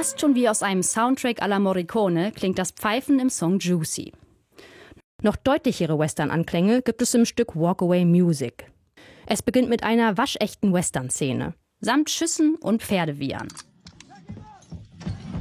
Fast schon wie aus einem Soundtrack à la Morricone klingt das Pfeifen im Song Juicy. Noch deutlichere Western-Anklänge gibt es im Stück Walkaway Music. Es beginnt mit einer waschechten Western-Szene, samt Schüssen und Pferdewiehern.